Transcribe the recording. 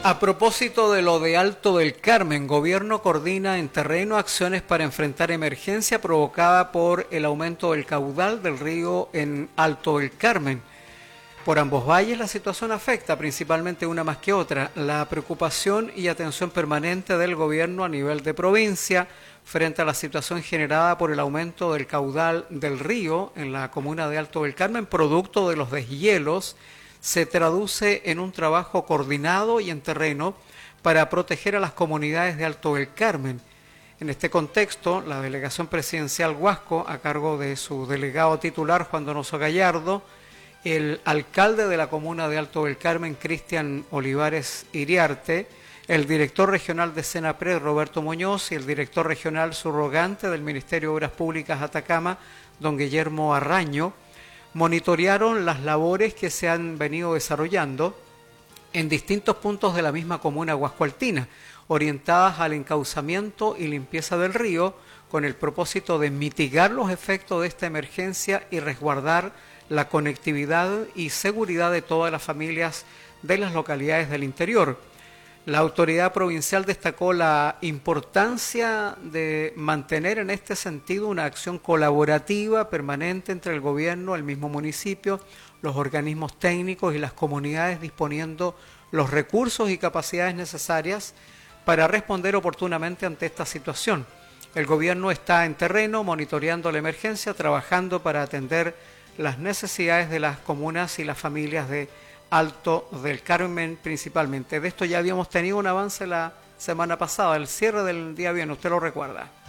A propósito de lo de Alto del Carmen, gobierno coordina en terreno acciones para enfrentar emergencia provocada por el aumento del caudal del río en Alto del Carmen. Por ambos valles la situación afecta principalmente una más que otra. La preocupación y atención permanente del gobierno a nivel de provincia frente a la situación generada por el aumento del caudal del río en la comuna de Alto del Carmen, producto de los deshielos, se traduce en un trabajo coordinado y en terreno para proteger a las comunidades de Alto del Carmen. En este contexto, la delegación presidencial Huasco, a cargo de su delegado titular Juan Donoso Gallardo, el alcalde de la comuna de Alto del Carmen, Cristian Olivares Iriarte, el director regional de Senapred, Roberto Muñoz, y el director regional subrogante del Ministerio de Obras Públicas Atacama, don Guillermo Arraño, monitorearon las labores que se han venido desarrollando en distintos puntos de la misma comuna huascoaltina, orientadas al encauzamiento y limpieza del río, con el propósito de mitigar los efectos de esta emergencia y resguardar la conectividad y seguridad de todas las familias de las localidades del interior. La autoridad provincial destacó la importancia de mantener en este sentido una acción colaborativa permanente entre el gobierno, el mismo municipio, los organismos técnicos y las comunidades, disponiendo los recursos y capacidades necesarias para responder oportunamente ante esta situación. El gobierno está en terreno monitoreando la emergencia, trabajando para atender las necesidades de las comunas y las familias de Alto del Carmen principalmente. De esto ya habíamos tenido un avance la semana pasada, el cierre del día viernes, usted lo recuerda.